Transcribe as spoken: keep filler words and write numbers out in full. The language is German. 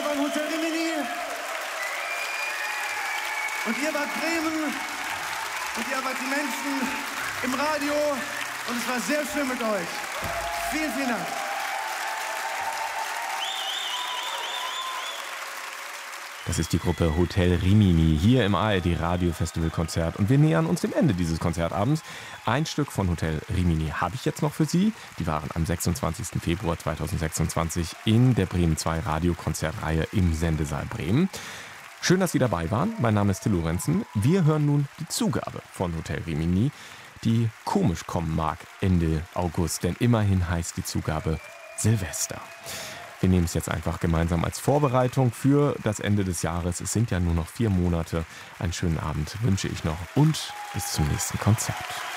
wir waren Hotel Rimini. Und ihr wart Bremen. Und ihr wart die Menschen im Radio. Und es war sehr schön mit euch. Vielen, vielen Dank. Das ist die Gruppe Hotel Rimini hier im A R D Radio Festival Konzert und wir nähern uns dem Ende dieses Konzertabends. Ein Stück von Hotel Rimini habe ich jetzt noch für Sie. Die waren am sechsundzwanzigsten Februar zweitausendsechsundzwanzig in der Bremen zwei Radiokonzertreihe im Sendesaal Bremen. Schön, dass Sie dabei waren. Mein Name ist Till Lorenzen. Wir hören nun die Zugabe von Hotel Rimini, die komisch kommen mag Ende August, denn immerhin heißt die Zugabe Silvester. Wir nehmen es jetzt einfach gemeinsam als Vorbereitung für das Ende des Jahres. Es sind ja nur noch vier Monate. Einen schönen Abend wünsche ich noch und bis zum nächsten Konzert.